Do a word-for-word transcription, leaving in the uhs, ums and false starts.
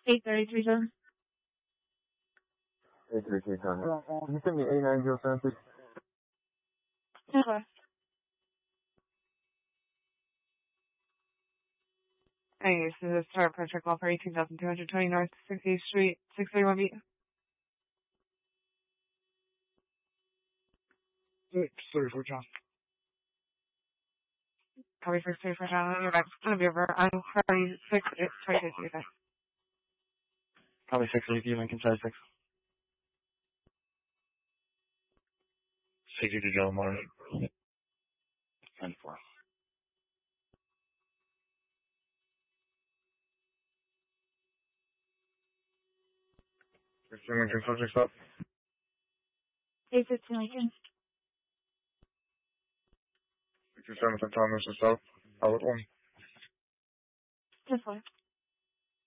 eight thirty-three seven. eight thirty-three seven. Can you send me A nine zero seven, please? Okay. Anyways, this is Star Project Call for eighteen thousand two hundred twenty North sixtieth Street, six thirty-one B. six thirty-four John. Copy six thirty-four John. You're back. It's gonna be over. I'm Harley six twenty fifty. Copy six eighty Lincoln Side six. sixty to Joe Martin. ten four. fifteen Lincoln subject stop. eight fifteen Lincoln. sixty-seven Thomas and South. Outlet one. This way.